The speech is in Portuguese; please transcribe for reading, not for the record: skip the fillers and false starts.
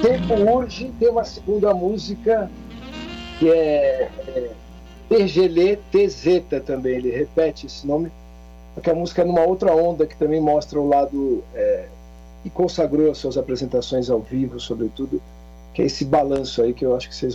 Tempo Urge tem uma segunda música que é Tergelê Tezeta também, ele repete esse nome, porque a música é numa outra onda que também mostra o lado e consagrou as suas apresentações ao vivo, sobretudo, que é esse balanço aí que eu acho que vocês